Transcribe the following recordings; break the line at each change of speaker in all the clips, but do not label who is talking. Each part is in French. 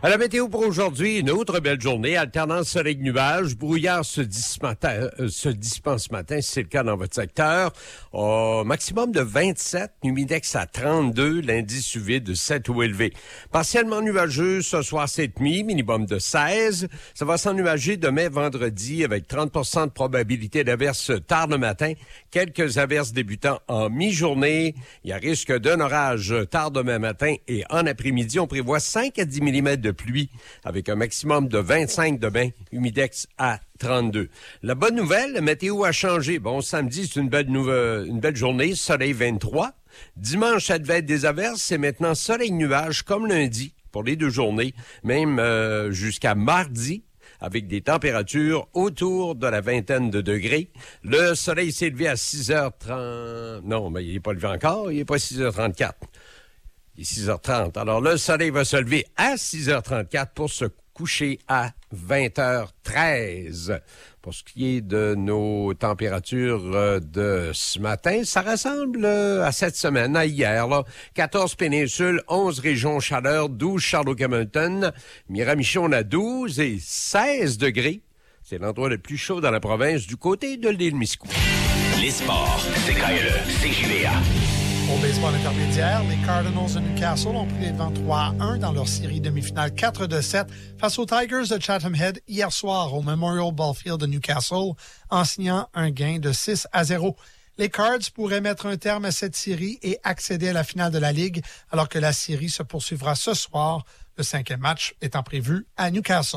À la météo pour aujourd'hui, une autre belle journée, alternance soleil-nuages, brouillard se dispense ce matin, si c'est le cas dans votre secteur. Maximum de 27, humidex à 32, l'indice UV de 7 ou élevé. Partiellement nuageux ce soir cette nuit, minimum de 16. Ça va s'ennuager demain vendredi avec 30% de probabilité d'averses tard le matin. Quelques averses débutant en mi-journée. Il y a risque d'un orage tard demain matin et en après-midi, on prévoit 5 à 10 mm de pluie avec un maximum de 25 demain, humidex à 32. La bonne nouvelle, la météo a changé. Bon, samedi, c'est une belle journée, soleil 23. Dimanche, ça devait être des averses, c'est maintenant soleil-nuage comme lundi pour les 2 journées, même jusqu'à mardi, avec des températures autour de la vingtaine de degrés. Le soleil s'est levé à 6h30. Non, mais il n'est pas levé encore, il n'est pas 6h34. Il est 6h30. Alors, le soleil va se lever à 6h34 pour se coucher à 20h13. Pour ce qui est de nos températures de ce matin, ça ressemble à cette semaine, à hier, là. 14 péninsules, 11 régions chaleur, 12 Chariot-Hamilton, Miramichi, on a 12 et 16 degrés. C'est l'endroit le plus chaud dans la province du côté de l'île Miscou.
Les sports, c'est CJVA.
Au baseball intermédiaire, les Cardinals de Newcastle ont pris les devants 3-1 dans leur série demi-finale 4-7 face aux Tigers de Chatham Head hier soir au Memorial Ballfield de Newcastle en signant un gain de 6-0. Les Cards pourraient mettre un terme à cette série et accéder à la finale de la Ligue alors que la série se poursuivra ce soir, le 5e match étant prévu à Newcastle.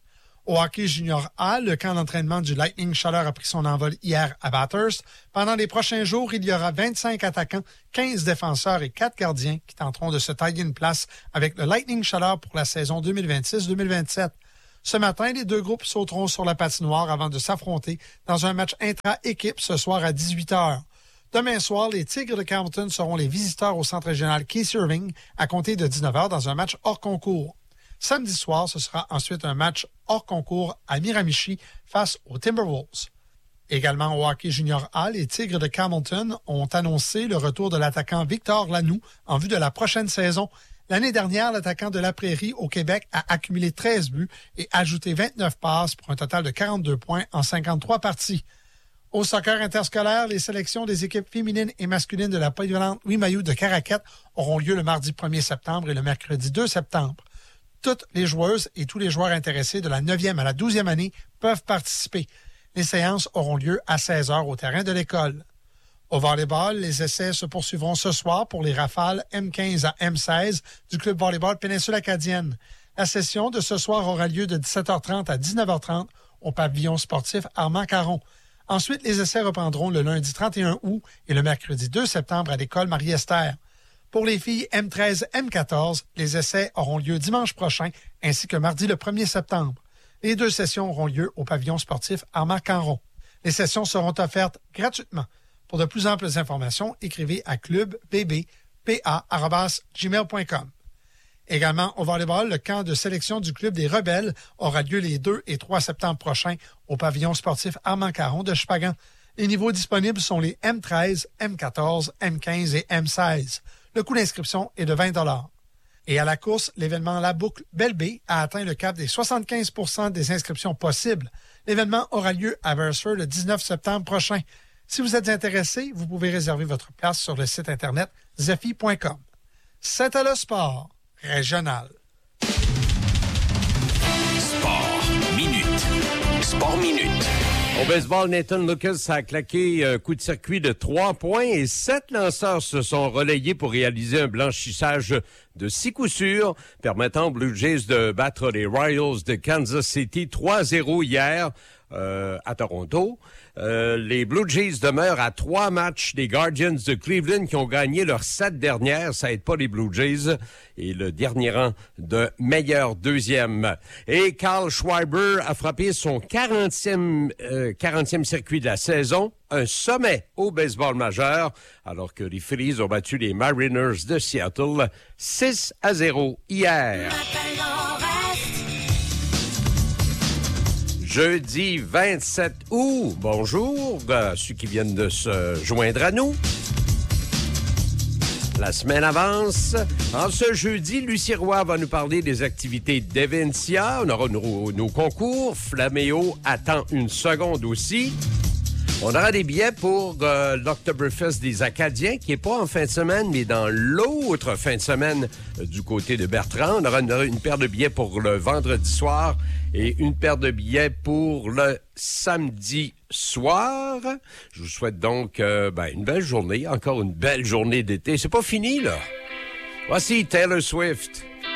Au hockey junior A, le camp d'entraînement du Lightning Chaleur a pris son envol hier à Bathurst. Pendant les prochains jours, il y aura 25 attaquants, 15 défenseurs et 4 gardiens qui tenteront de se tailler une place avec le Lightning Chaleur pour la saison 2026-2027. Ce matin, les 2 groupes sauteront sur la patinoire avant de s'affronter dans un match intra-équipe ce soir à 18h. Demain soir, les Tigres de Carleton seront les visiteurs au centre régional Keith Irving à compter de 19h dans un match hors concours. Samedi soir, ce sera ensuite un match hors concours à Miramichi face aux Timberwolves. Également au hockey junior A, les Tigres de Campbellton ont annoncé le retour de l'attaquant Victor Lanoux en vue de la prochaine saison. L'année dernière, l'attaquant de la Prairie au Québec a accumulé 13 buts et ajouté 29 passes pour un total de 42 points en 53 parties. Au soccer interscolaire, les sélections des équipes féminines et masculines de la polyvalente Louis Mailloux de Caraquette auront lieu le mardi 1er septembre et le mercredi 2 septembre. Toutes les joueuses et tous les joueurs intéressés de la 9e à la 12e année peuvent participer. Les séances auront lieu à 16h au terrain de l'école. Au volleyball, les essais se poursuivront ce soir pour les rafales M15 à M16 du club volleyball Péninsule Acadienne. La session de ce soir aura lieu de 17h30 à 19h30 au pavillon sportif Armand-Caron. Ensuite, les essais reprendront le lundi 31 août et le mercredi 2 septembre à l'école Marie-Esther. Pour les filles M13, M14, les essais auront lieu dimanche prochain ainsi que mardi le 1er septembre. Les 2 sessions auront lieu au pavillon sportif Armand-Caron. Les sessions seront offertes gratuitement. Pour de plus amples informations, écrivez à clubbbpa@gmail.com. Également, au volleyball, le camp de sélection du club des Rebelles aura lieu les 2 et 3 septembre prochains au pavillon sportif Armand-Caron de Chupagan. Les niveaux disponibles sont les M13, M14, M15 et M16. Le coût d'inscription est de 20 $. Et à la course, l'événement La Boucle Belle-Baie a atteint le cap des 75% des inscriptions possibles. L'événement aura lieu à Beresford le 19 septembre prochain. Si vous êtes intéressé, vous pouvez réserver votre place sur le site internet zephy.com. C'était le sport régional.
Sport minute. Sport minute.
Au baseball, Nathan Lucas a claqué un coup de circuit de 3 points et 7 lanceurs se sont relayés pour réaliser un blanchissage de 6 coups sûrs, permettant aux Blue Jays de battre les Royals de Kansas City 3-0 hier à Toronto. Les Blue Jays demeurent à 3 matchs des Guardians de Cleveland qui ont gagné leurs 7 dernières. Ça aide pas les Blue Jays. Et le dernier rang de meilleur deuxième. Et Carl Schwarber a frappé son 40e circuit de la saison. Un sommet au baseball majeur, alors que les Phillies ont battu les Mariners de Seattle 6-0 hier. Jeudi 27 août, bonjour à ceux qui viennent de se joindre à nous. La semaine avance. En ce jeudi, Lucie Roy va nous parler des activités d'Evencia. On aura nos concours. Flaméo attend une seconde aussi. On aura des billets pour l'Oktoberfest des Acadiens, qui n'est pas en fin de semaine, mais dans l'autre fin de semaine du côté de Bertrand. On aura une paire de billets pour le vendredi soir et une paire de billets pour le samedi soir. Je vous souhaite donc une belle journée, encore une belle journée d'été. C'est pas fini, là. Voici Taylor Swift.